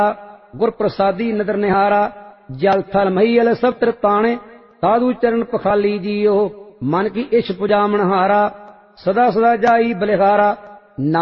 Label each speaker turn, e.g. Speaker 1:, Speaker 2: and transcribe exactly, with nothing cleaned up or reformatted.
Speaker 1: गुर प्रसादी नदर निहारा। जल थल महीयल सब त्रताने साधु चरण पखाली जियो। मन की इछ पुजामन हारा सदा सदा जाई बलिहारा।